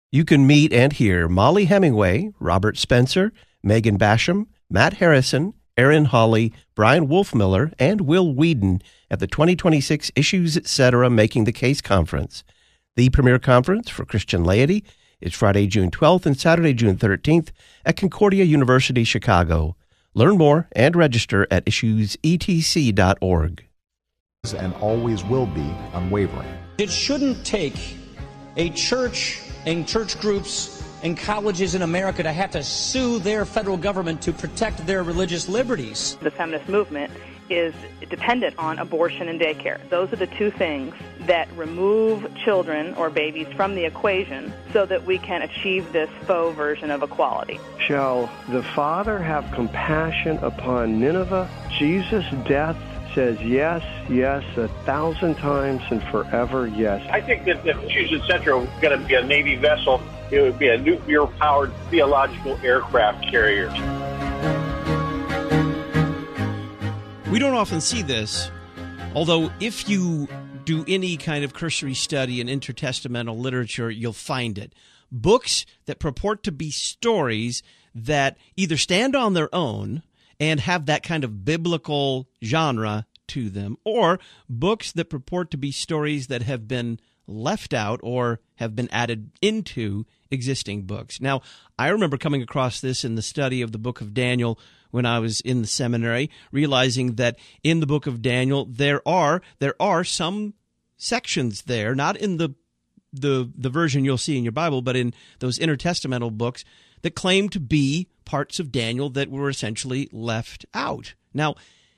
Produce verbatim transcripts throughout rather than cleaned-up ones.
You can meet and hear Molly Hemingway, Robert Spencer, Megan Basham, Matt Harrison, Aaron Hawley, Brian Wolfmiller, and Will Whedon at the twenty twenty-six Issues Etc. Making the Case Conference. The premier conference for Christian laity is Friday, June twelfth and Saturday, June thirteenth at Concordia University, Chicago. Learn more and register at issues e t c dot org. And always will be unwavering. It shouldn't take a church and church groups and colleges in America to have to sue their federal government to protect their religious liberties. The feminist movement is dependent on abortion and daycare. Those are the two things that remove children or babies from the equation so that we can achieve this faux version of equality. Shall the Father have compassion upon Nineveh? Jesus' death says yes, yes, a thousand times and forever yes. I think that if Issues Etc. was going to be a Navy vessel, it would be a nuclear-powered theological aircraft carrier. We don't often see this, although if you do any kind of cursory study in intertestamental literature, you'll find it. Books that purport to be stories that either stand on their own and have that kind of biblical genre to them, or books that purport to be stories that have been left out or have been added into existing books. Now, I remember coming across this in the study of the book of Daniel when I was in the seminary, realizing that in the book of Daniel there are there are some sections there, not in the the the version you'll see in your Bible, but in those intertestamental books that claim to be parts of Daniel that were essentially left out. Now,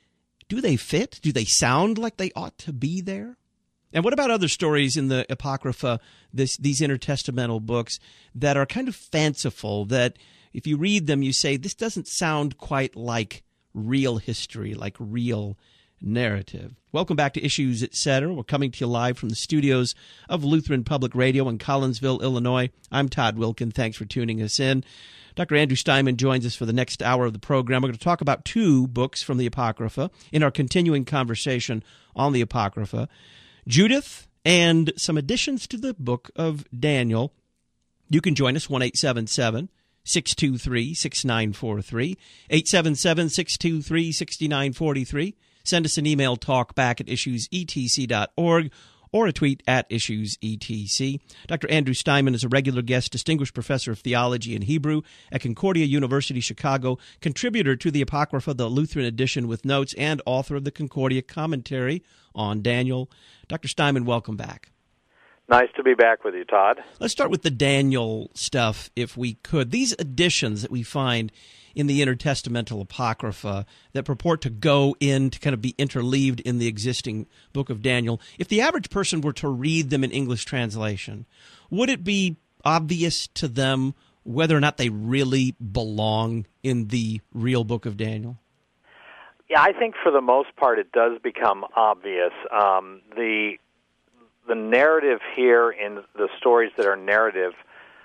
do they fit? Do they sound like they ought to be there? And what about other stories in the Apocrypha, this, these intertestamental books, that are kind of fanciful, that if you read them, you say, this doesn't sound quite like real history, like real narrative? Welcome back to Issues Etc. We're coming to you live from the studios of Lutheran Public Radio in Collinsville, Illinois. I'm Todd Wilkin. Thanks for tuning us in. Doctor Andrew Steinman joins us for the next hour of the program. We're going to talk about two books from the Apocrypha in our continuing conversation on the Apocrypha, Judith and some additions to the book of Daniel. You can join us, one eight seven seven, six two three, six nine four three, eight seven seven, six two three, six nine four three. Send us an email, talkback at issues e t c dot org, or a tweet at issuesetc. Doctor Andrew Steinman is a regular guest, distinguished professor of theology and Hebrew at Concordia University, Chicago, contributor to the Apocrypha, the Lutheran edition with notes, and author of the Concordia commentary on Daniel. Doctor Steinman, welcome back. Nice to be back with you, Todd. Let's start with the Daniel stuff, if we could. These additions that we find in the intertestamental Apocrypha that purport to go in to kind of be interleaved in the existing book of Daniel, if the average person were to read them in English translation, would it be obvious to them whether or not they really belong in the real book of Daniel? Yeah, I think for the most part it does become obvious. Um, the the narrative here in the stories that are narrative,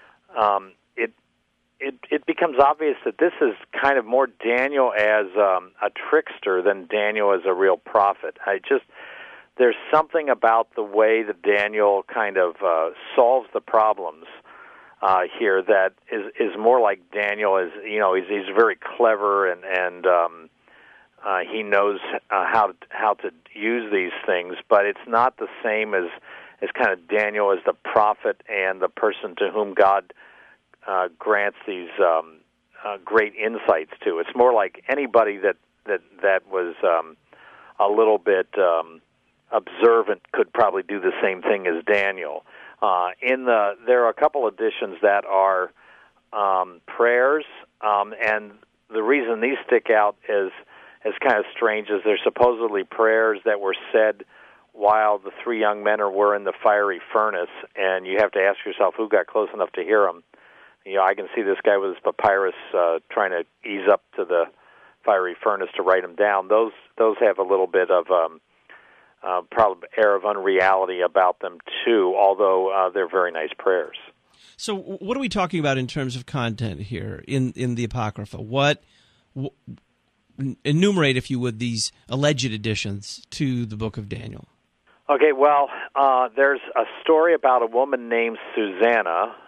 um, it it it becomes obvious that this is kind of more Daniel as um, a trickster than Daniel as a real prophet. I just there's something about the way that Daniel kind of uh, solves the problems uh, here that is is more like Daniel is. You know, he's he's very clever and and um, uh, he knows uh, how to, how to use these things, but it's not the same as as kind of Daniel as the prophet and the person to whom God uh, grants these um, uh, great insights to. It's more like anybody that that that was um, a little bit um, observant could probably do the same thing as Daniel. Uh, in the there are a couple editions that are um, prayers, um, and the reason these stick out is is kind of strange is they're supposedly prayers that were said while the three young men are, were in the fiery furnace, and you have to ask yourself who got close enough to hear them. You know, I can see this guy with his papyrus uh, trying to ease up to the fiery furnace to write them down. Those those have a little bit of um, uh, probably air of unreality about them too, although uh, they're very nice prayers. So, what are we talking about in terms of content here in in the Apocrypha? What w- enumerate, if you would, these alleged additions to the book of Daniel? Okay, well, uh, there's a story about a woman named Susanna